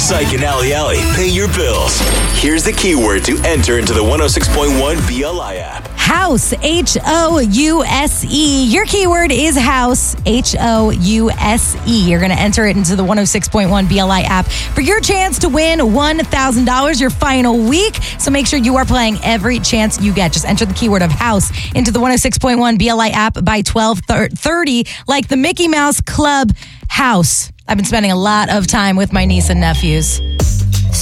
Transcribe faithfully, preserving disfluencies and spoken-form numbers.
Psych and Alley Alley pay your bills. Here's the keyword to enter into the one oh six point one B L I app. House, H O U S E. Your keyword is house, H O U S E. You're going to enter it into the one oh six point one B L I app for your chance to win one thousand dollars your final week. So make sure you are playing every chance you get. Just enter the keyword of house into the one oh six point one B L I app by twelve thirty, like the Mickey Mouse Club house. I've been spending a lot of time with my niece and nephews.